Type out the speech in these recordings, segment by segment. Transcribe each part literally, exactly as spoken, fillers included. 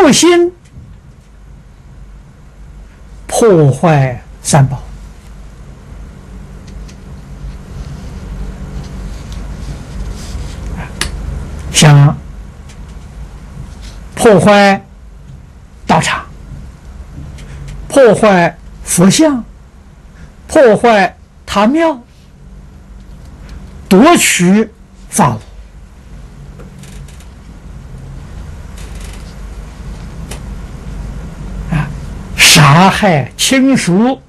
不信破坏三宝。像破坏道场、破坏佛像、破坏塔庙、夺取法物，啊，杀害亲属，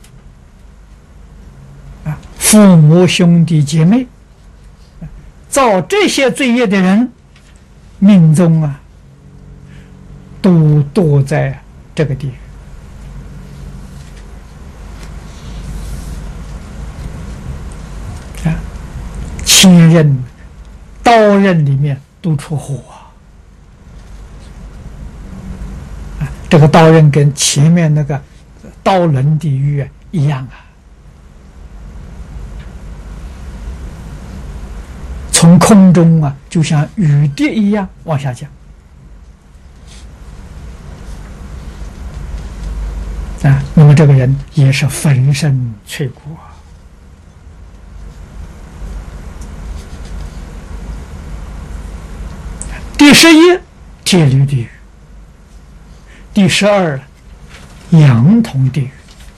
啊，父母兄弟姐妹。造这些罪业的人，命中啊，都堕在这个地狱啊，千刃、刀刃里面都出火啊！这个刀刃跟前面那个刀轮地狱啊一样啊。从空中啊，就像雨滴一样往下降啊。那么这个人也是粉身碎骨啊。第十一，铁驴地狱；第十二，羊童地狱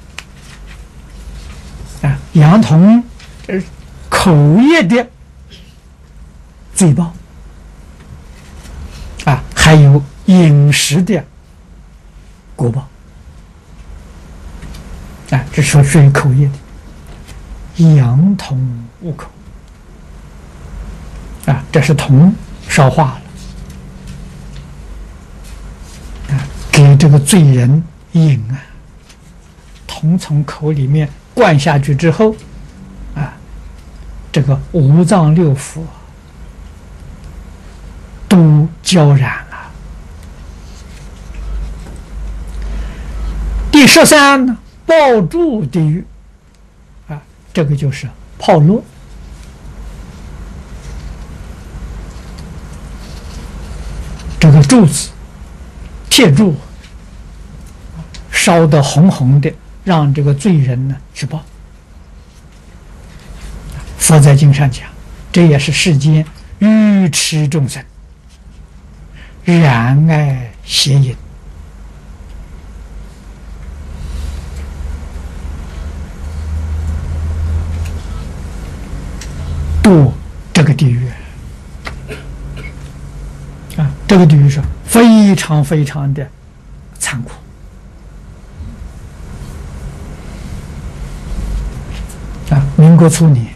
啊。羊童这是口业的罪报啊，还有饮食的果报啊，这是属于口业的。羊童误口啊，这是铜烧化了啊，给这个罪人饮啊，铜从口里面灌下去之后啊，这个五脏六腑都焦染了。第十三呢，爆竹地狱啊，这个就是炮烙。这个柱子，铁柱烧得红红的，让这个罪人呢去爆。佛在经上讲，这也是世间愚痴众生染爱邪淫，堕这个地狱啊！这个地狱是非常非常的残酷啊！民国初年，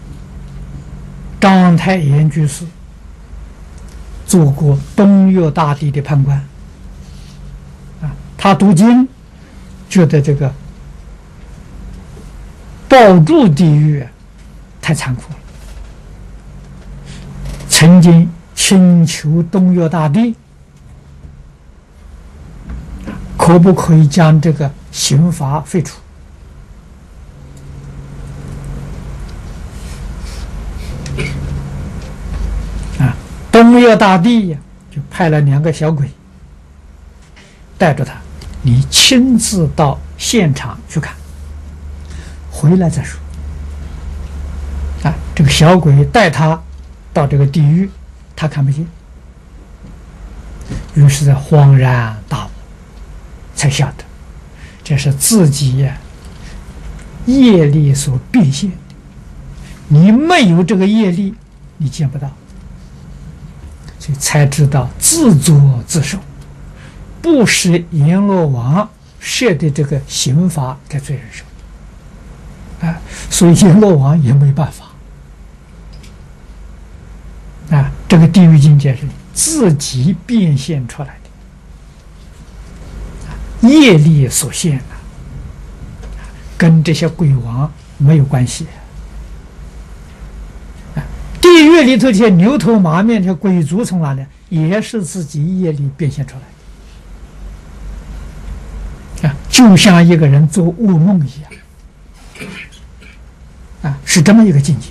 章太炎居士做过东岳大帝的判官啊，他读经觉得这个爆竹地狱太残酷了，曾经请求东岳大帝可不可以将这个刑罚废除。东岳大帝呀，就派了两个小鬼带着他，你亲自到现场去看，回来再说。啊，这个小鬼带他到这个地狱，他看不见，于是才恍然大悟，才晓得这是自己呀业力所变现，你没有这个业力，你见不到。所以才知道自作自受，不是阎罗王设的这个刑罚给罪人受啊，所以阎罗王也没办法啊。这个地狱境界是自己变现出来的，业力所现的，跟这些鬼王没有关系。地狱里头这些牛头马面、这些鬼卒从哪里？也是自己业力变现出来的啊，就像一个人做噩梦一样啊，是这么一个境界。